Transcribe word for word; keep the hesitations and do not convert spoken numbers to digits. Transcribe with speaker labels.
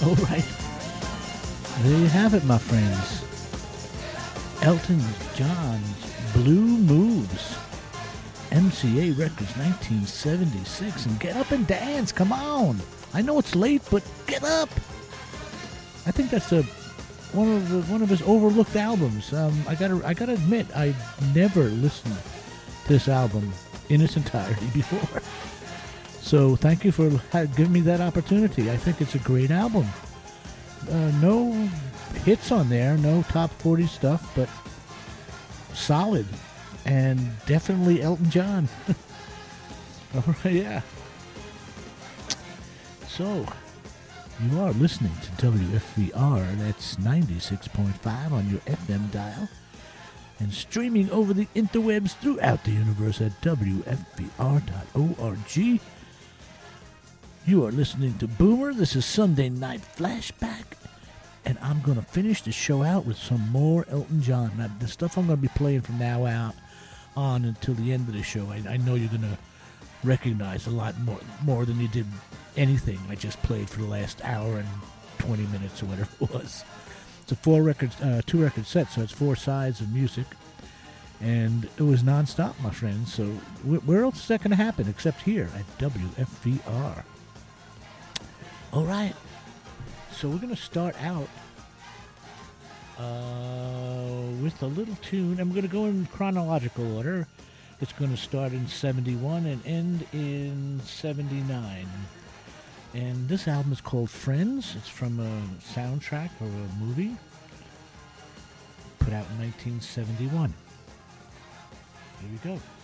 Speaker 1: All right. There you have it, my friends. Elton John's Blue Moves. M C A Records, nineteen seventy-six. And get up and dance. Come on. I know it's late, but get up. I think that's a one of the, one of his overlooked albums. Um, I gotta I gotta admit, I never listened to this album in its entirety before. So thank you for giving me that opportunity. I think it's a great album. Uh, no hits on there, no top forty stuff, but solid. And definitely Elton John. All right, yeah. So, you are listening to W F V R. That's ninety-six point five on your F M dial. And streaming over the interwebs throughout the universe at W F V R dot org. You are listening to Boomer. This is Sunday Night Flashback. And I'm going to finish the show out with some more Elton John. Now, the stuff I'm going to be playing from now out on until the end of the show, I, I know you're going to recognize a lot more more than you did anything I just played for the last hour and twenty minutes or whatever it was. It's a four record, uh, two record set, so it's four sides of music, and it was nonstop, my friends. So wh- where else is that going to happen except here at W F V R? All right, so we're going to start out uh, with a little tune, and we're going to go in chronological order. It's going to start in seventy-one and end in seventy-nine. And this album is called Friends. It's from a soundtrack or a movie put out in nineteen seventy-one. Here we go.